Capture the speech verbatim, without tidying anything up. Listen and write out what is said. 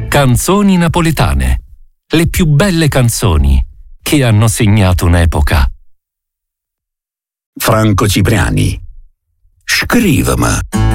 Canzoni napoletane. Le più belle canzoni che hanno segnato un'epoca. Franco Cipriani. Scrivimi.